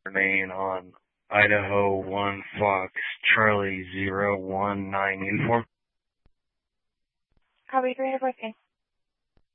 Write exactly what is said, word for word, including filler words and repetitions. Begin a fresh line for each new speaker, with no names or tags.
Remain on Idaho one Fox Charlie zero one nine uniform.
Copy, three hundred fourteen.